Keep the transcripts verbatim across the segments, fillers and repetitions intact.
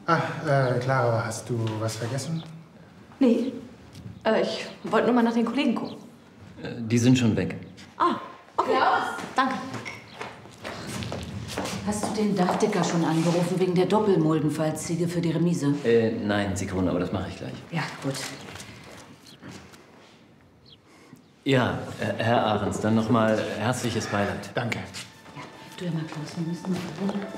Ah, äh, Clara, hast du was vergessen? Nee. Äh, ich wollte nur mal nach den Kollegen gucken. Äh, die sind schon weg. Ah, okay. Klaus. Danke. Hast du den Dachdecker schon angerufen wegen der Doppelmuldenfallziege für die Remise? Äh, nein, Sekunde, aber das mache ich gleich. Ja, gut. Ja, äh, Herr Ahrens, dann nochmal herzliches Beileid. Danke. Ja, du, Herr Markus, wir müssen noch reden.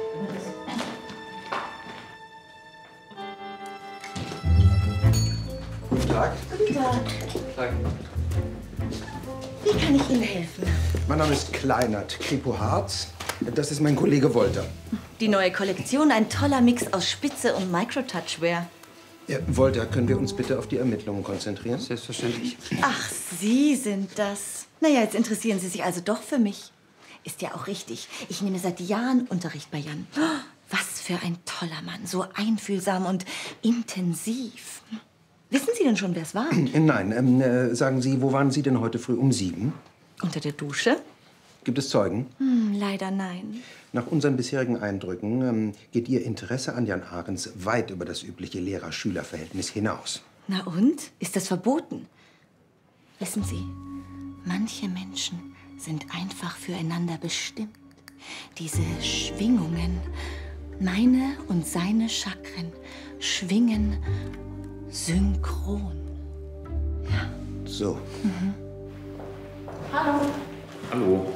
Guten Tag. Guten Tag. Tag. Wie kann ich Ihnen helfen? Mein Name ist Kleinert, Kripo Harz. Das ist mein Kollege Wolter. Die neue Kollektion, ein toller Mix aus Spitze und Microtouchwear. Ja, Wolter, können wir uns bitte auf die Ermittlungen konzentrieren? Selbstverständlich. Ach, Sie sind das. Naja, jetzt interessieren Sie sich also doch für mich. Ist ja auch richtig. Ich nehme seit Jahren Unterricht bei Jan. Was für ein toller Mann. So einfühlsam und intensiv. Wissen Sie denn schon, wer es war? Nein, ähm, äh, sagen Sie, wo waren Sie denn heute früh um sieben? Unter der Dusche? Gibt es Zeugen? Hm, leider nein. Nach unseren bisherigen Eindrücken ähm, geht Ihr Interesse an Jan Ahrens weit über das übliche Lehrer-Schüler-Verhältnis hinaus. Na und? Ist das verboten? Wissen Sie, manche Menschen sind einfach füreinander bestimmt. Diese Schwingungen, meine und seine Chakren, schwingen synchron. Ja. So. Mhm. Hallo. Hallo.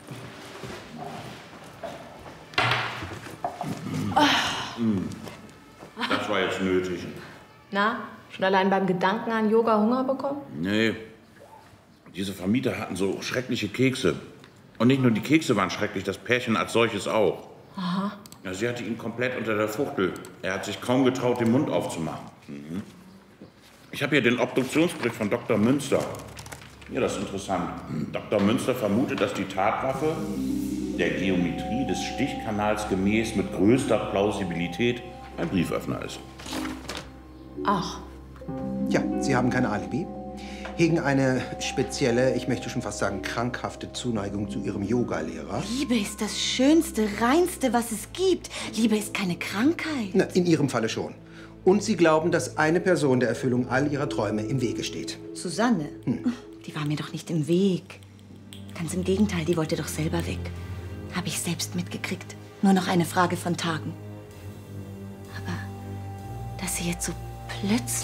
Das war jetzt nötig. Na, schon allein beim Gedanken an Yoga Hunger bekommen? Nee. Diese Vermieter hatten so schreckliche Kekse. Und nicht nur die Kekse waren schrecklich, das Pärchen als solches auch. Aha. Ja, sie hatte ihn komplett unter der Fuchtel. Er hat sich kaum getraut, den Mund aufzumachen. Mhm. Ich habe hier den Obduktionsbericht von Doktor Münster. Ja, das ist interessant. Doktor Münster vermutet, dass die Tatwaffe der Geometrie des Stichkanals gemäß mit größter Plausibilität ein Brieföffner ist. Ach. Ja, Sie haben kein Alibi, hegen eine spezielle, ich möchte schon fast sagen, krankhafte Zuneigung zu Ihrem Yogalehrer. Liebe ist das Schönste, Reinste, was es gibt. Liebe ist keine Krankheit. Na, in Ihrem Falle schon. Und Sie glauben, dass eine Person der Erfüllung all Ihrer Träume im Wege steht. Susanne, Hm. die war mir doch nicht im Weg. Ganz im Gegenteil, die wollte doch selber weg. Habe ich selbst mitgekriegt. Nur noch eine Frage von Tagen. Aber dass sie jetzt so plötzlich